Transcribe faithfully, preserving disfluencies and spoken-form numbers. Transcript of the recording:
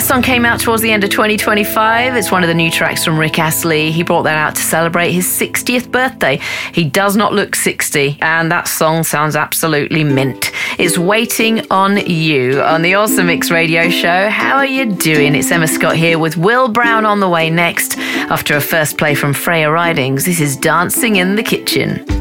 That song came out towards the end of twenty twenty-five. It's one of the new tracks from Rick Astley. He brought that out to celebrate his sixtieth birthday. He does not look sixty, and that song sounds absolutely mint. It's Waiting on You on the Awesome Mix Radio Show. How are you doing? It's Emma Scott here with Will Brown on the way next. After a first play from Freya Ridings, this is Dancing in the Kitchen.